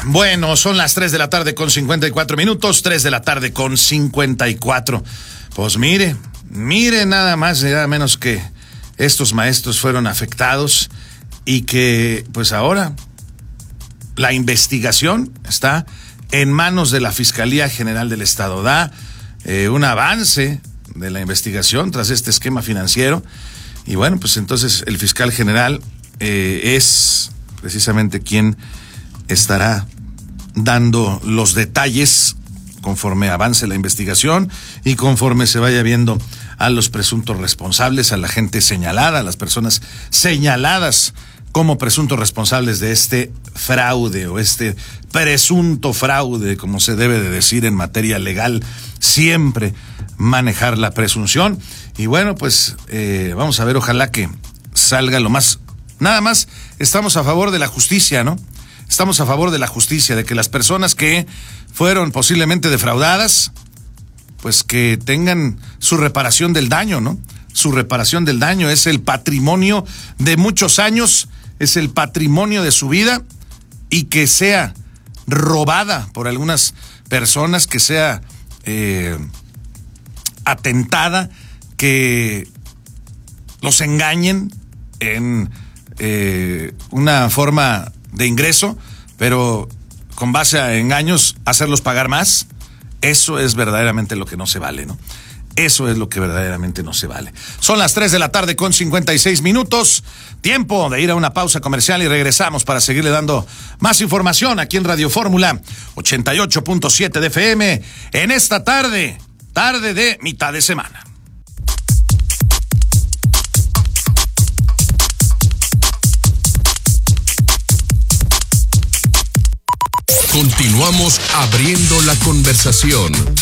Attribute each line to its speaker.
Speaker 1: Bueno, son las 3 de la tarde con 54 minutos, 3 de la tarde con 54. Pues mire nada más y nada menos que estos maestros fueron afectados y que pues ahora la investigación está en manos de la Fiscalía General del Estado. Da un avance de la investigación tras este esquema financiero y bueno, pues entonces el fiscal general es precisamente quien estará dando los detalles conforme avance la investigación y conforme se vaya viendo a los presuntos responsables, a la gente señalada, a las personas señaladas como presuntos responsables de este fraude o este presunto fraude, como se debe de decir en materia legal, siempre manejar la presunción. Y bueno, pues vamos a ver, ojalá que salga lo más. Nada más, estamos a favor de la justicia, ¿no? Estamos a favor de la justicia, de que las personas que fueron posiblemente defraudadas, pues que tengan su reparación del daño, ¿no? Su reparación del daño es el patrimonio de muchos años, es el patrimonio de su vida, y que sea robada por algunas personas, que sea atentada, que los engañen en una forma de ingreso, pero con base a engaños hacerlos pagar más. Eso es verdaderamente lo que no se vale, ¿no? Eso es lo que verdaderamente no se vale. Son las 3 de la tarde con 56 minutos. Tiempo de ir a una pausa comercial y regresamos para seguirle dando más información aquí en Radio Fórmula 88.7 de FM en esta tarde de mitad de semana.
Speaker 2: Continuamos abriendo la conversación.